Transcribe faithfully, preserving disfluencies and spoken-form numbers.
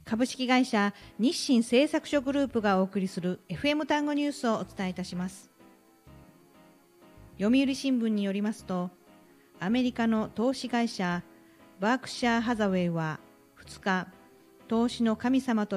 株式会社日清製作所グループがお送りする エフエム 単語ニュースをお伝えいたします。読売新聞によりますと、アメリカの投資会社バークシャー・ハザウェイはふつか、投資の神様と